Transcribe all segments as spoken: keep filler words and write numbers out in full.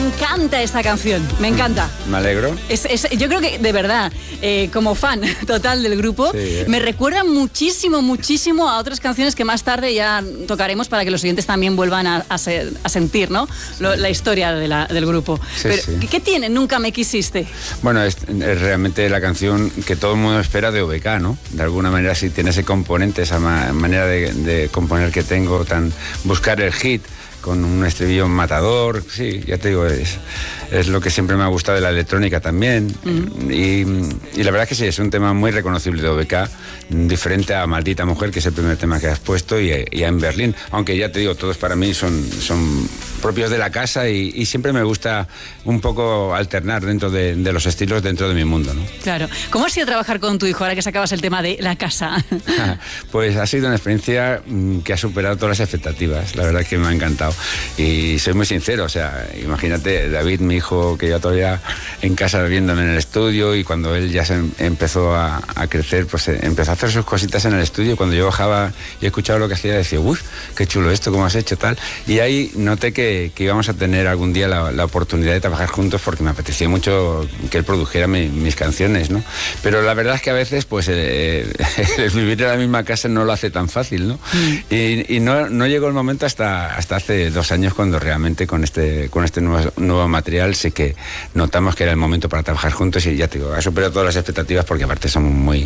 encanta esta canción, me encanta. Me alegro. Es, es, yo creo que, de verdad, eh, como fan total del grupo, sí, eh. me recuerda muchísimo, muchísimo a otras canciones que más tarde ya tocaremos para que los oyentes también vuelvan a, a, ser, a sentir, ¿no? Lo, la historia de la, del grupo. Sí, Pero, sí. ¿qué tiene Nunca me quisiste? Bueno, es, es realmente la canción que todo el mundo espera de O B K, ¿no? De alguna manera sí tiene ese componente, esa ma manera de, de componer que tengo, tan buscar el hit con un estribillo matador, sí, ya te digo, es, es lo que siempre me ha gustado de la electrónica también. Uh-huh. y, y la verdad es que sí, es un tema muy reconocible de O B K, diferente a Maldita Mujer, que es el primer tema que has puesto, y, y a En Berlín, aunque ya te digo, todos para mí son, son propios de la casa y, y siempre me gusta un poco alternar dentro de, de los estilos dentro de mi mundo, ¿no? Claro. ¿Cómo ha sido trabajar con tu hijo ahora que sacabas el tema de la casa? Pues ha sido una experiencia que ha superado todas las expectativas, la verdad es que me ha encantado. Y soy muy sincero, o sea, imagínate, David, mi hijo, que ya todavía en casa viéndome en el estudio, y cuando él ya se empezó a, a crecer, pues empezó a hacer sus cositas en el estudio. Cuando yo bajaba y escuchaba lo que hacía, decía, uff, qué chulo esto, cómo has hecho, tal. Y ahí noté que, que íbamos a tener algún día la, la oportunidad de trabajar juntos, porque me apetecía mucho que él produjera mi, mis canciones, ¿no? Pero la verdad es que a veces, pues, eh, el vivir en la misma casa no lo hace tan fácil, ¿no? Mm. Y, y no, no llegó el momento hasta, hasta hace dos años, cuando realmente con este, con este nuevo, nuevo material sí que notamos que era el momento para trabajar juntos, y ya te digo, ha superado todas las expectativas, porque aparte somos muy,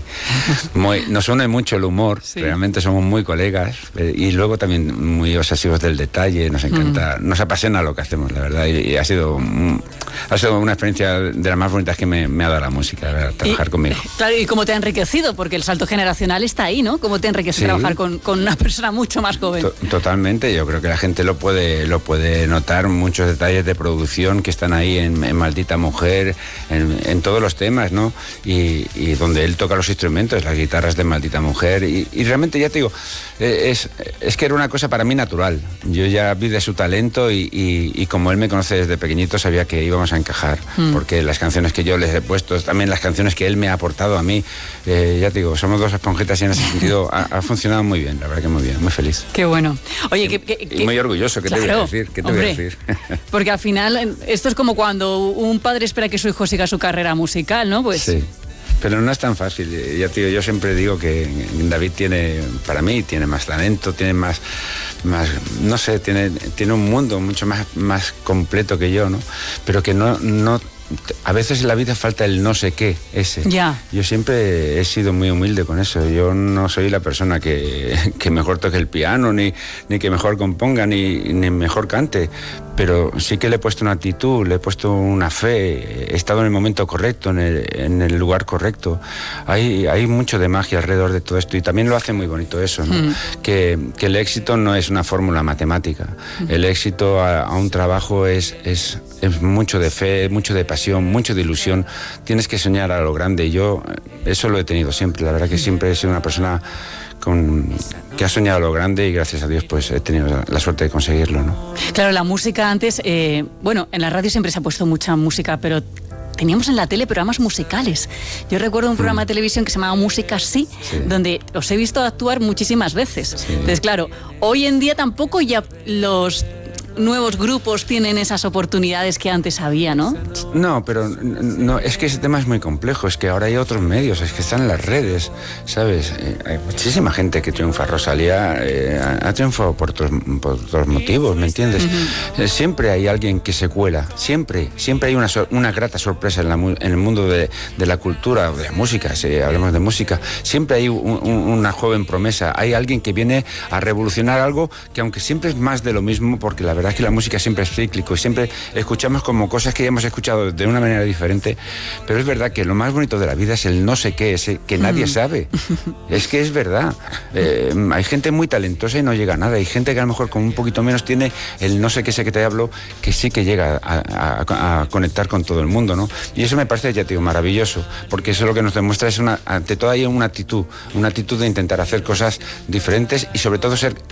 muy nos une mucho el humor, sí. Realmente somos muy colegas, eh, y luego también muy obsesivos del detalle, nos encanta, mm. nos apasiona lo que hacemos, la verdad, y, y ha sido un, ha sido una experiencia de las más bonitas que me, me ha dado la música, la verdad, trabajar y, conmigo. Claro, y cómo te ha enriquecido, porque el salto generacional está ahí, ¿no? Cómo te enriquece sí. trabajar con, con una persona mucho más joven. To totalmente, yo creo que la gente lo puede lo puede notar, muchos detalles de producción que están ahí en, en Maldita Mujer, en, en todos los temas, ¿no? Y, y donde él toca los instrumentos, las guitarras de Maldita Mujer, y, y realmente ya te digo, es, es que era una cosa para mí natural. Yo ya vi de su talento, y, y, y como él me conoce desde pequeñito, sabía que íbamos a encajar, mm. porque las canciones que yo les he puesto, también las canciones que él me ha aportado a mí, eh, ya te digo, somos dos esponjitas, y en ese sentido ha, ha funcionado muy bien, la verdad que muy bien, muy feliz. Qué bueno. Oye, y, que, que, y muy orgulloso, ¿qué claro, te voy a decir? ¿Qué te hombre, voy a decir? Porque al final, esto es como cuando un padre espera que su hijo siga su carrera musical, ¿no? Pues sí. Pero no es tan fácil. Ya, tío, yo siempre digo que David tiene, para mí, tiene más talento, tiene más, más no sé, tiene, tiene un mundo mucho más, más completo que yo, ¿no? Pero que no, no, a veces en la vida falta el no sé qué, ese. Ya. Yo siempre he sido muy humilde con eso. Yo no soy la persona que, que mejor toque el piano, ni, ni que mejor componga, ni, ni mejor cante. Pero sí que le he puesto una actitud, le he puesto una fe, he estado en el momento correcto, en el, en el lugar correcto. Hay, hay mucho de magia alrededor de todo esto, y también lo hace muy bonito eso, ¿no? Mm. Que, que el éxito no es una fórmula matemática. Mm. El éxito a, a un trabajo es, es, es mucho de fe, mucho de pasión, mucho de ilusión. Tienes que soñar a lo grande. Yo eso lo he tenido siempre. La verdad que siempre he sido una persona con, que ha soñado a lo grande, y gracias a Dios pues he tenido la, la suerte de conseguirlo, ¿no? Claro, la música antes, eh, bueno, en la radio siempre se ha puesto mucha música, pero teníamos en la tele programas musicales. Yo recuerdo un programa mm. de televisión que se llamaba Música Sí, sí, donde os he visto actuar muchísimas veces. Sí. Entonces, claro, hoy en día tampoco ya los nuevos grupos tienen esas oportunidades que antes había, ¿no? No, pero no, es que ese tema es muy complejo, es que ahora hay otros medios, es que están las redes, ¿sabes? Eh, hay muchísima gente que triunfa. Rosalía eh, ha triunfado por otros, por otros motivos, ¿me entiendes? Uh-huh. eh, siempre hay alguien que se cuela, siempre, siempre hay una, una grata sorpresa en, la, en el mundo de, de la cultura o de la música, si hablamos de música, siempre hay un, un, una joven promesa, hay alguien que viene a revolucionar algo que, aunque siempre es más de lo mismo, porque la verdad La verdad es que la música siempre es cíclico y siempre escuchamos como cosas que ya hemos escuchado de una manera diferente, pero es verdad que lo más bonito de la vida es el no sé qué, ese que nadie sabe. Es que es verdad. Eh, hay gente muy talentosa y no llega a nada. Hay gente que a lo mejor con un poquito menos tiene el no sé qué, sé que te hablo, que sí que llega a, a, a conectar con todo el mundo, ¿no? Y eso me parece, ya te digo, maravilloso, porque eso lo que nos demuestra es una, ante todo hay una actitud, una actitud de intentar hacer cosas diferentes y sobre todo ser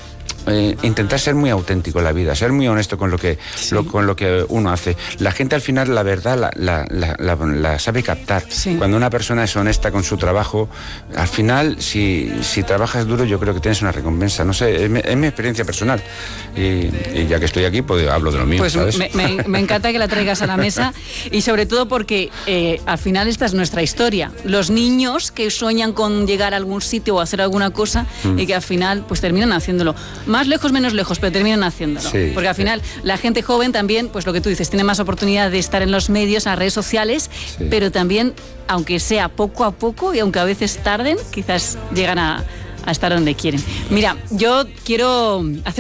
eh, intentar ser muy auténtico en la vida, ser muy honesto con lo que, sí. lo, con lo que uno hace. La gente al final la verdad la, la, la, la, la sabe captar. Sí. Cuando una persona es honesta con su trabajo, al final si, si trabajas duro yo creo que tienes una recompensa. No sé, es mi, es mi experiencia personal y, y ya que estoy aquí pues hablo de lo mío. Pues ¿sabes? Me, me, me encanta que la traigas a la mesa y sobre todo porque eh, al final esta es nuestra historia. Los niños que sueñan con llegar a algún sitio o hacer alguna cosa mm. y que al final pues terminan haciéndolo. Más lejos, menos lejos, pero terminan haciéndolo. Sí, porque al final sí. la gente joven también, pues lo que tú dices, tiene más oportunidad de estar en los medios, en las redes sociales, sí. pero también, aunque sea poco a poco y aunque a veces tarden, quizás llegan a, a estar donde quieren. Mira, yo quiero hacer